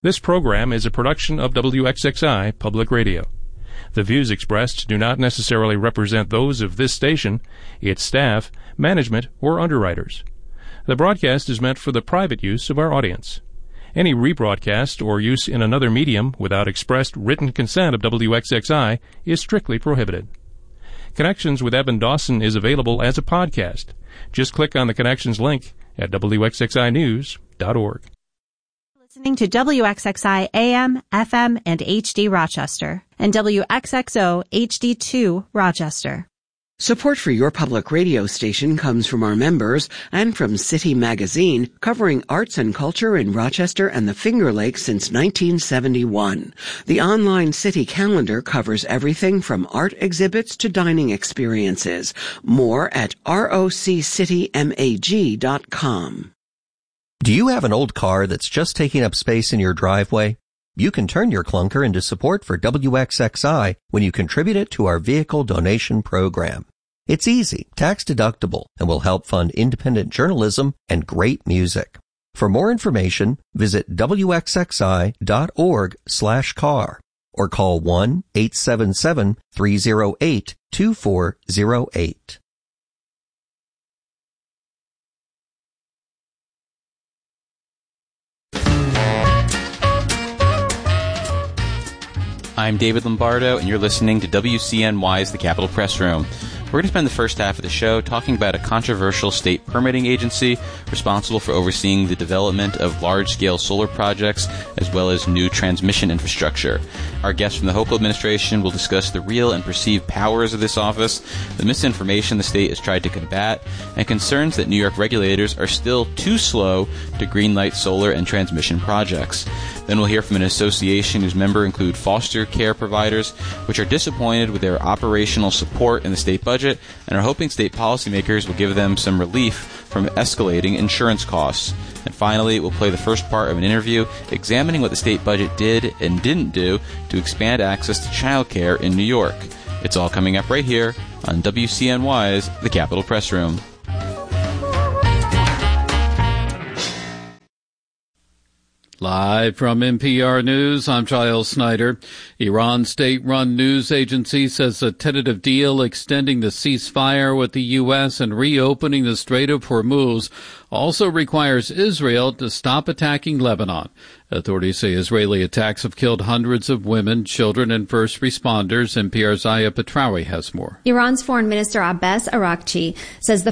This program is a production of WXXI Public Radio. The views expressed do not necessarily represent those of this station, its staff, management, or underwriters. The broadcast is meant for the private use of our audience. Any rebroadcast or use in another medium without expressed written consent of WXXI is strictly prohibited. Connections with Eben Dawson is available as a podcast. Just click on the Connections link at WXXInews.org. Listening to WXXI AM, FM, and HD Rochester, and WXXO HD2 Rochester. Support for your public radio station comes from our members and from City Magazine, covering arts and culture in Rochester and the Finger Lakes since 1971. The online City calendar covers everything from art exhibits to dining experiences. More at roccitymag.com. Do you have an old car that's just taking up space in your driveway? You can turn your clunker into support for WXXI when you contribute it to our vehicle donation program. It's easy, tax-deductible, and will help fund independent journalism and great music. For more information, visit wxxi.org/car or call 1-877-308-2408. I'm David Lombardo, and you're listening to WCNY's The Capitol Press Room. We're going to spend the first half of the show talking about a controversial state permitting agency responsible for overseeing the development of large-scale solar projects as well as new transmission infrastructure. Our guest from the Hochul administration will discuss the real and perceived powers of this office, the misinformation the state has tried to combat, and concerns that New York regulators are still too slow to greenlight solar and transmission projects. Then we'll hear from an association whose members include foster care providers, which are disappointed with their operational support in the state budget and are hoping state policymakers will give them some relief from escalating insurance costs. And finally, we'll play the first part of an interview examining what the state budget did and didn't do to expand access to child care in New York. It's all coming up right here on WCNY's The Capitol Press Room. Live from NPR News, I'm Giles Snyder. Iran's state-run news agency says a tentative deal extending the ceasefire with the U.S. and reopening the Strait of Hormuz also requires Israel to stop attacking Lebanon. Authorities say Israeli attacks have killed hundreds of women, children, and first responders. NPR's Aya Petraoui has more. Iran's Foreign Minister Abbas Araghchi says the